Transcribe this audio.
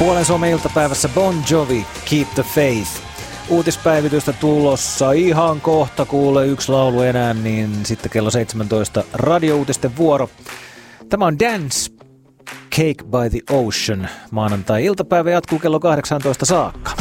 Puolen Suomen iltapäivässä Bon Jovi, Keep the Faith. Uutispäivitystä tulossa ihan kohta, kuule yksi laulu enää, niin sitten kello 17 radiouutisten vuoro. Tämä on Dance, Cake by the Ocean. Maanantai-iltapäivä jatkuu kello 18 saakka.